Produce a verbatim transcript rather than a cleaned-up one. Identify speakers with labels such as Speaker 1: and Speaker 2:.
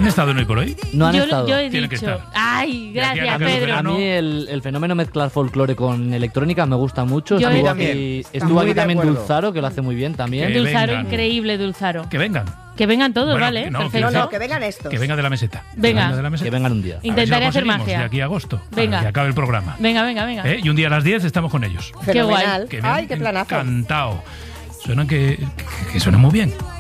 Speaker 1: ¿Han estado en Hoy por Hoy?
Speaker 2: No han
Speaker 3: yo,
Speaker 2: estado.
Speaker 3: yo he
Speaker 1: Tienen que
Speaker 3: dicho.
Speaker 1: estar.
Speaker 3: Ay,
Speaker 1: De aquí a
Speaker 3: gracias,
Speaker 1: que
Speaker 3: Pedro.
Speaker 2: A mí el, el fenómeno mezclar folclore con electrónica me gusta mucho.
Speaker 3: Yo
Speaker 2: Estuvo
Speaker 3: también.
Speaker 2: aquí,
Speaker 4: Está
Speaker 2: estuvo
Speaker 4: muy
Speaker 2: aquí
Speaker 4: de
Speaker 2: también
Speaker 4: acuerdo.
Speaker 2: Dulzaro, que lo hace muy bien también.
Speaker 1: Que
Speaker 3: Dulzaro,
Speaker 1: vengan.
Speaker 3: increíble, Dulzaro.
Speaker 1: Que vengan.
Speaker 3: Que vengan todos,
Speaker 1: Bueno,
Speaker 3: ¿vale?
Speaker 1: que no,
Speaker 3: Perfecto.
Speaker 4: No, no, que vengan estos.
Speaker 1: Que venga de la meseta.
Speaker 3: Venga.
Speaker 1: Que de la meseta.
Speaker 2: Que vengan un día.
Speaker 1: A ver si lo
Speaker 3: Intentaré hacer
Speaker 1: conseguimos
Speaker 3: magia.
Speaker 1: De aquí a agosto.
Speaker 3: Venga.
Speaker 1: Para que acabe el programa.
Speaker 3: Venga, venga, venga.
Speaker 1: ¿Eh? Y un día a las diez estamos con ellos.
Speaker 4: Fenomenal.
Speaker 1: Que me
Speaker 4: Ay,
Speaker 1: han
Speaker 4: qué planazo.
Speaker 1: encantado. Suenan que, que, que suenan muy bien.